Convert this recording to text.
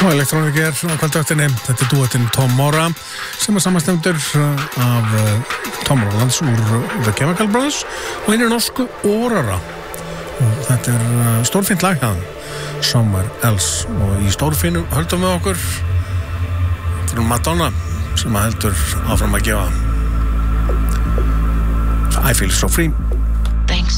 Og elektrónik á kvöldvaktinni, þetta dúettinn Tom Mora sem samanstendur af Tom Rolands úr The Chemical Brothers og hinn norsku Aurora og þetta stórfínt lag hann Somewhere Else og í stórfínu höldum við okkur til Madonna sem heldur áfram að gefa I Feel So Free